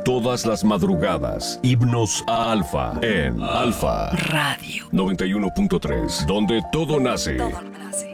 Todas las madrugadas, himnos a Alfa en Alfa Radio 91.3, donde todo nace. Todo nace.